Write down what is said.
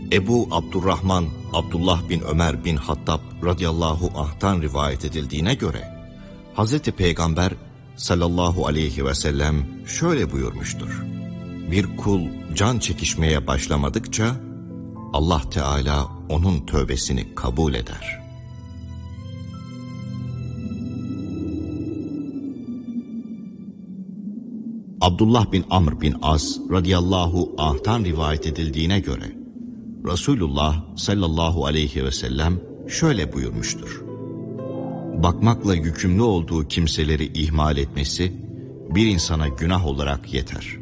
Ebu Abdurrahman Abdullah bin Ömer bin Hattab radıyallahu anh'tan rivayet edildiğine göre Hazreti Peygamber sallallahu aleyhi ve sellem şöyle buyurmuştur: bir kul can çekişmeye başlamadıkça Allah Teala onun tövbesini kabul eder. Abdullah bin Amr bin As radıyallahu anh'tan rivayet edildiğine göre Resulullah sallallahu aleyhi ve sellem şöyle buyurmuştur: bakmakla yükümlü olduğu kimseleri ihmal etmesi bir insana günah olarak yeter.